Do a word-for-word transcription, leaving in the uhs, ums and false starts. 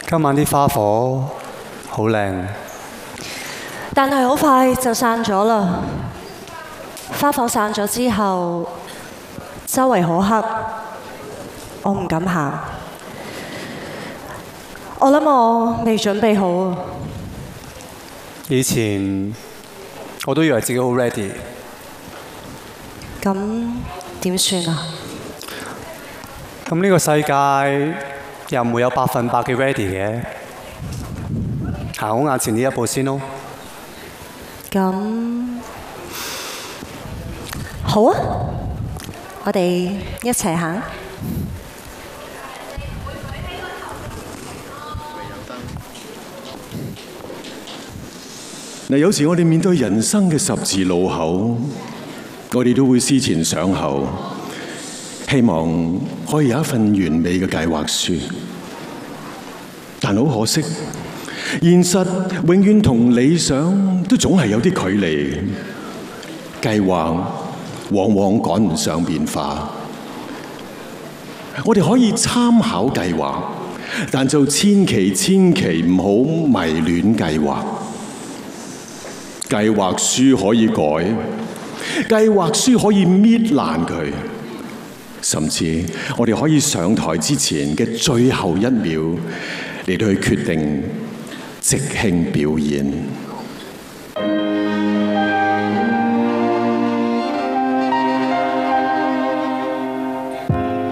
今晚啲花火好靚， 但係好快就散咗啦。花火散咗之後，周圍好黑，我唔敢行。我諗我未準備好啊。 以前我都以為自己好 ready， 咁點算啊？ 咁呢個世界又唔會有百分百嘅 ready 嘅，行好眼前呢一步先咯。 咁好啊，我哋一齊行。 嗱，有時我哋面對人生嘅十字路口，我哋都會思前想後，希望可以有一份完美嘅計劃書。但好可惜，現實永遠同理想都總係有啲距離，計劃往往趕唔上變化。我哋可以參考計劃，但就千祈千祈唔好迷戀計劃。計劃書可以改，計劃書可以搣爛佢，甚至我哋可以上台之前嘅最後一秒嚟到去決定即興表演。